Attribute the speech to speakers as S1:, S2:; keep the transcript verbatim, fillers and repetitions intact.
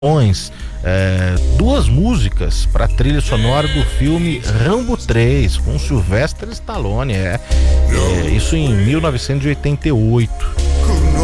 S1: É, duas músicas para a trilha sonora do filme Rambo três com Sylvester Stallone, é, é isso em mil novecentos e oitenta e oito.